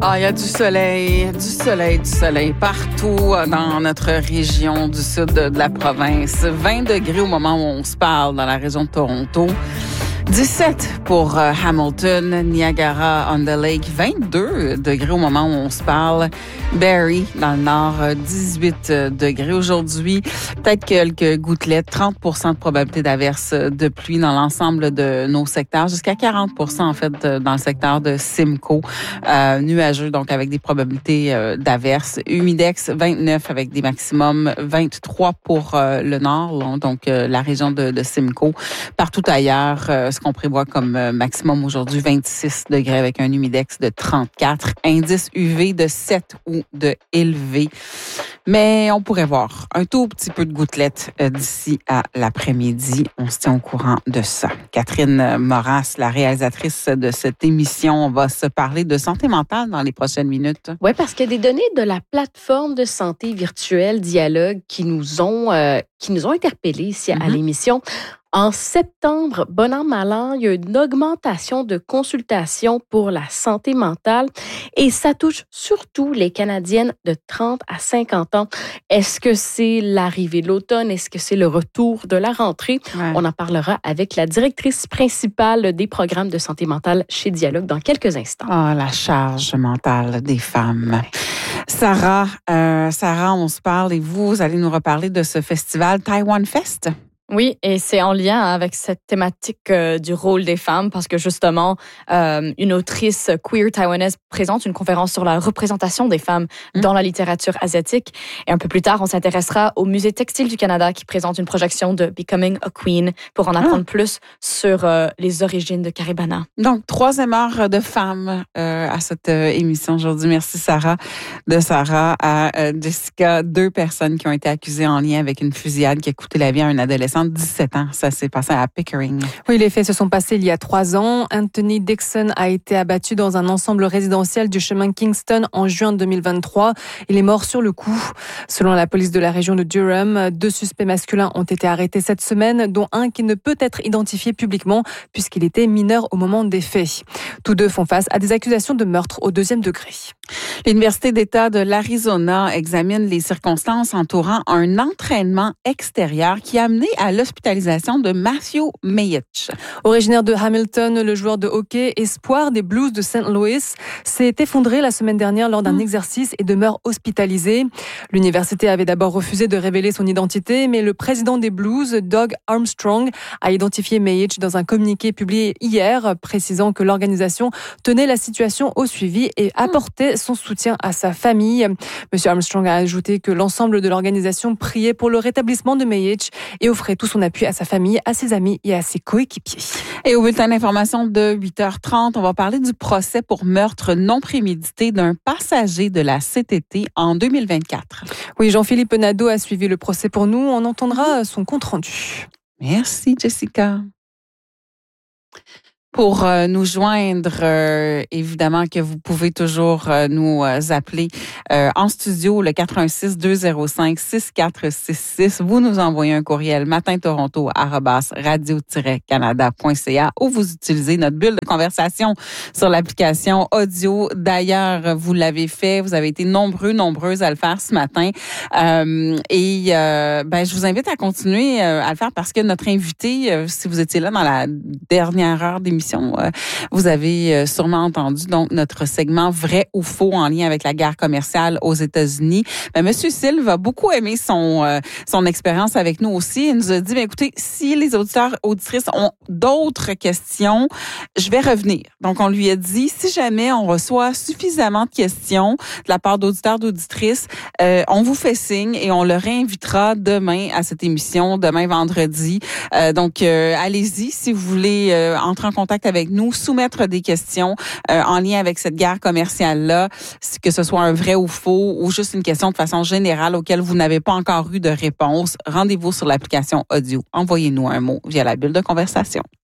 Ah, il y a du soleil partout dans notre région du sud de la province. 20 degrés au moment où on se parle dans la région de Toronto. 17 pour Hamilton, Niagara-on-the-Lake, 22 degrés au moment où on se parle. Barrie, dans le nord, 18 degrés aujourd'hui. Peut-être quelques gouttelettes, 30 % de probabilité d'averse de pluie dans l'ensemble de nos secteurs, jusqu'à 40 % en fait dans le secteur de Simcoe. Nuageux, donc avec des probabilités d'averse. Humidex, 29 avec des maximums, 23 pour le nord, donc la région de Simcoe. Partout ailleurs, ce qu'on prévoit comme maximum aujourd'hui, 26 degrés avec un humidex de 34, indice UV de 7 ou de élevé. Mais on pourrait voir un tout petit peu de gouttelettes d'ici à l'après-midi. On se tient au courant de ça. Catherine Moras, la réalisatrice de cette émission, va se parler de santé mentale dans les prochaines minutes. Oui, parce qu'il y a des données de la plateforme de santé virtuelle Dialogue qui nous ont interpellés ici à l'émission. En septembre, bon an, mal an, il y a une augmentation de consultations pour la santé mentale et ça touche surtout les Canadiennes de 30 à 50 ans. Est-ce que c'est l'arrivée de l'automne? Est-ce que c'est le retour de la rentrée? Ouais. On en parlera avec la directrice principale des programmes de santé mentale chez Dialogue dans quelques instants. Ah, la charge mentale des femmes. Sarah, on se parle et vous allez nous reparler de ce festival Taiwan Fest. Oui, et c'est en lien avec cette thématique du rôle des femmes parce que justement, une autrice queer taïwanaise présente une conférence sur la représentation des femmes dans la littérature asiatique. Et un peu plus tard, on s'intéressera au Musée textile du Canada qui présente une projection de Becoming a Queen pour en apprendre plus sur les origines de Caribana. Donc, 3e heure de femmes à cette émission aujourd'hui. Merci Sarah. De Sarah à Jessica, 2 personnes qui ont été accusées en lien avec une fusillade qui a coûté la vie à un adolescent de 17 ans. Ça s'est passé à Pickering. Oui, les faits se sont passés il y a 3 ans. Anthony Dixon a été abattu dans un ensemble résidentiel du chemin Kingston en juin 2023. Il est mort sur le coup. Selon la police de la région de Durham, 2 suspects masculins ont été arrêtés cette semaine, dont un qui ne peut être identifié publiquement puisqu'il était mineur au moment des faits. Tous 2 font face à des accusations de meurtre au 2e degré. L'Université d'État de l'Arizona examine les circonstances entourant un entraînement extérieur qui a amené à l'hospitalisation de Matthew Mayich. Originaire de Hamilton, le joueur de hockey espoir des Blues de St. Louis s'est effondré la semaine dernière lors d'un exercice et demeure hospitalisé. L'université avait d'abord refusé de révéler son identité, mais le président des Blues, Doug Armstrong, a identifié Mayich dans un communiqué publié hier, précisant que l'organisation tenait la situation au suivi et apportait son soutien à sa famille. Monsieur Armstrong a ajouté que l'ensemble de l'organisation priait pour le rétablissement de Mayich et offrait tout son appui à sa famille, à ses amis et à ses coéquipiers. Et au bulletin d'information de 8h30, on va parler du procès pour meurtre non prémédité d'un passager de la CTT en 2024. Oui, Jean-Philippe Nadeau a suivi le procès pour nous. On entendra son compte-rendu. Merci, Jessica. Pour nous joindre, évidemment que vous pouvez toujours nous appeler en studio, le 416-205-6466. Vous nous envoyez un courriel matintoronto@radio-canada.ca ou vous utilisez notre bulle de conversation sur l'application audio. D'ailleurs, vous l'avez fait, vous avez été nombreuses à le faire ce matin. Je vous invite à continuer à le faire parce que notre invité, si vous étiez là dans la dernière heure d'émission, vous avez sûrement entendu donc notre segment vrai ou faux en lien avec la guerre commerciale aux États-Unis. Monsieur Silve a beaucoup aimé son expérience avec nous aussi. Il nous a dit écoutez, si les auditeurs auditrices ont d'autres questions, je vais revenir. Donc on lui a dit si jamais on reçoit suffisamment de questions de la part d'auditeurs d'auditrices, on vous fait signe et on le réinvitera demain à cette émission, demain vendredi. Donc allez-y si vous voulez entrer en contact avec nous, soumettre des questions en lien avec cette guerre commerciale-là, que ce soit un vrai ou faux ou juste une question de façon générale auquel vous n'avez pas encore eu de réponse. Rendez-vous sur l'application audio. Envoyez-nous un mot via la bulle de conversation.